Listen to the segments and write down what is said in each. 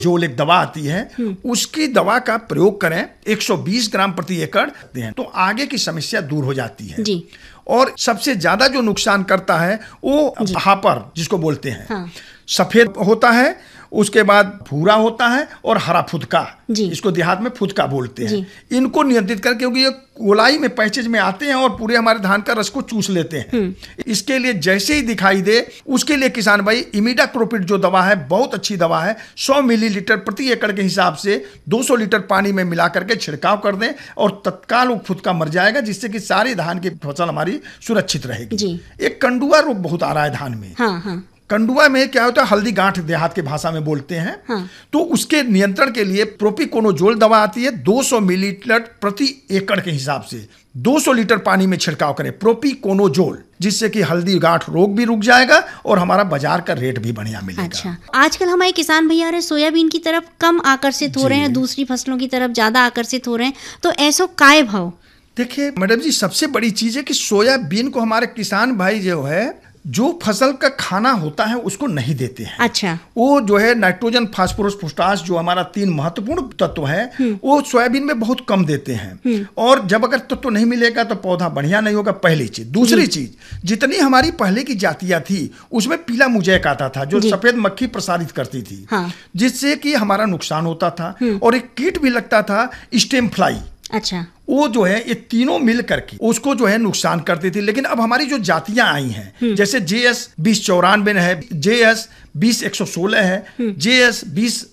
जोल एक दवा आती है, उसकी दवा का प्रयोग करें 120 ग्राम प्रति एकड़ दें तो आगे की समस्या दूर हो जाती है जी। और सबसे ज्यादा जो नुकसान करता है वो भापर जिसको बोलते हैं, हाँ। सफेद होता है, उसके बाद भूरा होता है और हरा फुदका, इसको देहात में फुदका बोलते हैं। इनको नियंत्रित कर, क्योंकि ये गोलाई में पैचेज में आते हैं और पूरे हमारे धान का रस को चूस लेते हैं। इसके लिए जैसे ही दिखाई दे उसके लिए किसान भाई इमिडाक्लोपिड जो दवा है बहुत अच्छी दवा है, 100 मिलीलीटर प्रति एकड़ के हिसाब से 200 लीटर पानी में मिला करके छिड़काव कर दें और तत्काल वो फुदका मर जाएगा, जिससे कि सारी धान की फसल हमारी सुरक्षित रहेगी। एक कंडुआ रोग बहुत आ रहा है धान में। हाँ। कंडुआ में क्या होता है, हल्दी गांठ देहात के भाषा में बोलते हैं, हाँ। तो उसके नियंत्रण के लिए प्रोपिकोनोजोल दवा आती है 200 मिलीलीटर प्रति एकड़ के हिसाब से 200 लीटर पानी में छिड़काव करें प्रोपिकोनोजोल, जिससे कि हल्दी गांठ रोग भी रुक जाएगा और हमारा बाजार का रेट भी बढ़िया मिलेगा। अच्छा, आजकल हमारे किसान भैया सोयाबीन की तरफ कम आकर्षित हो रहे हैं, दूसरी फसलों की तरफ ज्यादा आकर्षित हो रहे हैं, तो ऐसो काय भाव? देखिए मैडम जी, सबसे बड़ी चीज है कि सोयाबीन को हमारे किसान भाई जो है जो फसल का खाना होता है उसको नहीं देते हैं। अच्छा। वो जो है नाइट्रोजन, फास्फोरस, पोटाश जो हमारा 3 महत्वपूर्ण तत्व है वो सोयाबीन में बहुत कम देते हैं। और जब अगर तत्व नहीं मिलेगा तो पौधा बढ़िया नहीं होगा, पहली चीज। दूसरी चीज, जितनी हमारी पहले की जातियां थी उसमें पीला मुजैक आता था जो सफेद मक्खी प्रसारित करती थी, हाँ। जिससे कि हमारा नुकसान होता था और एक कीट भी लगता था स्टेम फ्लाई। अच्छा। वो जो है ये तीनों मिल करके उसको जो है नुकसान करती थी। लेकिन अब हमारी जो जातियां आई हैं, जैसे JS 2094 है, JS 20116 है, JS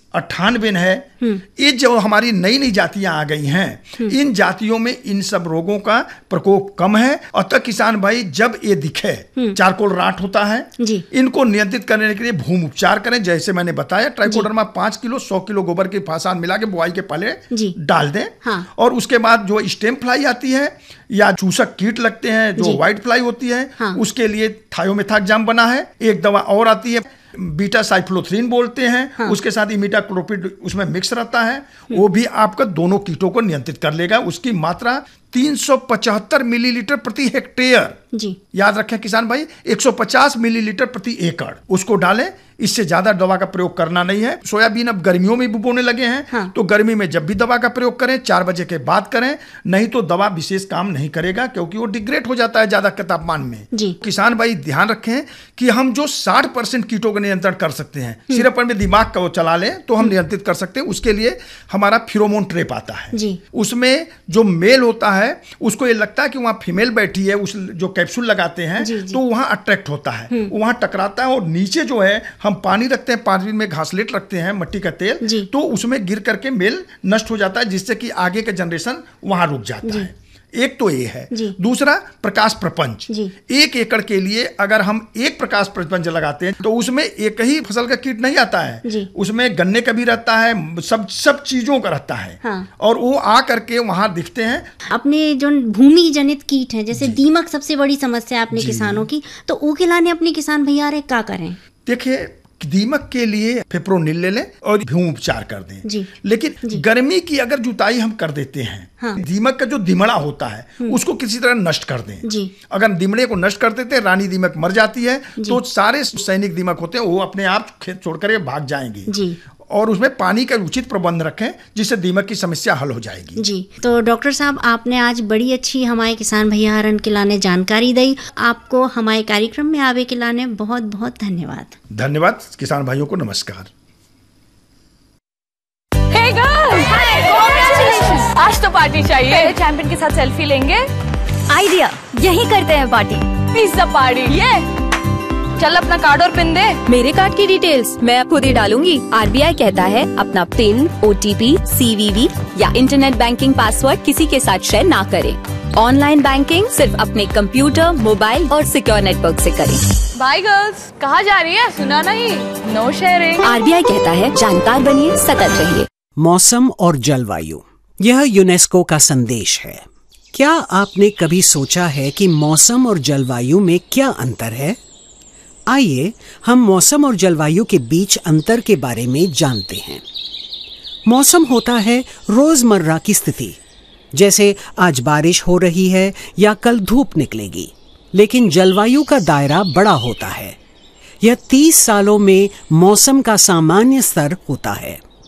2098 है, ये जो हमारी नई नई जातियां आ गई हैं, इन जातियों में इन सब रोगों का प्रकोप कम है। अतः किसान भाई जब ये दिखे, चारकोल राट होता है, इनको नियंत्रित करने के लिए भूमि उपचार करें। जैसे मैंने बताया, ट्राइकोडर्मा 5 किलो 100 किलो गोबर की फासान मिला के बुआई के पहले डाल दें, हाँ। और उसके बाद जो स्टेम फ्लाई आती है या चूसक कीट लगते हैं जो व्हाइट फ्लाई होती है, हाँ। उसके लिए थायोमेथाक्जाम बना है। एक दवा और आती है बीटा साइक्लोथ्रीन बोलते हैं, हाँ। उसके साथ इमिडाक्लोपिड उसमें मिक्स रहता है, वो भी आपका दोनों कीटों को नियंत्रित कर लेगा। उसकी मात्रा 375 मिलीलीटर प्रति हेक्टेयर जी। याद रखें किसान भाई, 150 मिलीलीटर प्रति एकड़ उसको डालें। इससे ज्यादा दवा का प्रयोग करना नहीं है। सोयाबीन अब गर्मियों में भी बोने लगे हैं, हाँ। तो गर्मी में जब भी दवा का प्रयोग करें 4 बजे के बाद करें, नहीं तो दवा विशेष काम नहीं करेगा, क्योंकि वो डिग्रेड हो जाता है ज्यादा के तापमान में जी। किसान भाई ध्यान रखें कि हम जो 60% कीटों का नियंत्रण कर सकते हैं, सिर्फ अपने दिमाग का वो चला लें तो हम नियंत्रित कर सकते हैं। उसके लिए हमारा फिरोमोन ट्रैप आता है जी। उसमें जो मेल होता है उसको ये लगता है कि वहां फीमेल बैठी है, उस जो कैप्सूल लगाते हैं जी, जी। तो वहां अट्रैक्ट होता है, वहां टकराता है और नीचे जो है हम पानी रखते हैं, पानी में घासलेट रखते हैं, मट्टी का तेल, तो उसमें गिर करके मेल नष्ट हो जाता है, जिससे कि आगे का जनरेशन वहां रुक जाता है। एक तो ये है। दूसरा प्रकाश प्रपंच, 1 एकड़ के लिए अगर हम 1 प्रकाश प्रपंच लगाते हैं तो उसमें एक ही फसल का कीट नहीं आता है, उसमें गन्ने का भी रहता है, सब चीजों का रहता है, हाँ। और वो आ करके वहां दिखते हैं। अपने जो भूमि जनित कीट है जैसे दीमक सबसे बड़ी समस्या अपने किसानों की, तो वो खिलाने अपने किसान भैया क्या करें? देखिए दीमक के लिए फिप्रोनिल ले लें और भूमि उपचार कर दें जी। लेकिन गर्मी की अगर जुताई हम कर देते हैं, हाँ। दीमक का जो दिमड़ा होता है उसको किसी तरह नष्ट कर दें जी। अगर दिमड़े को नष्ट कर देते हैं, रानी दीमक मर जाती है, तो सारे सैनिक दीमक होते हैं वो अपने आप खेत छोड़कर भाग जाएंगे जी। और उसमें पानी का उचित प्रबंध रखें जिससे दीमक की समस्या हल हो जाएगी जी। तो डॉक्टर साहब आपने आज बड़ी अच्छी हमारे किसान भैया हरन के लाने जानकारी दी। आपको हमारे कार्यक्रम में आवे के लाने बहुत बहुत धन्यवाद। धन्यवाद किसान भाइयों को, नमस्कार। Hey girls! Hi! आज तो पार्टी चाहिए। पहले चैंपियन के साथ सेल्फी लेंगे। आइडिया, यही करते हैं पार्टी। Pizza party. ये चल अपना कार्ड और पिन दे। मेरे कार्ड की डिटेल्स मैं खुद ही डालूंगी। RBI कहता है अपना पिन, OTP, CVV या इंटरनेट बैंकिंग पासवर्ड किसी के साथ शेयर ना करें। ऑनलाइन बैंकिंग सिर्फ अपने कंप्यूटर, मोबाइल और सिक्योर नेटवर्क से करें। बाय गर्ल्स, कहाँ जा रही है? सुना नहीं, नो शेयरिंग। RBI कहता है जानकार बनिए, सतर्क रहिए। मौसम और जलवायु, यह यूनेस्को का संदेश है। क्या आपने कभी सोचा है कि मौसम और जलवायु में क्या अंतर है? आइए हम मौसम और जलवायु के बीच अंतर के बारे में जानते हैं। मौसम होता है रोजमर्रा की स्थिति, जैसे आज बारिश हो रही है या कल धूप निकलेगी। लेकिन जलवायु का दायरा बड़ा होता है। यह 30 सालों में मौसम का सामान्य स्तर होता है।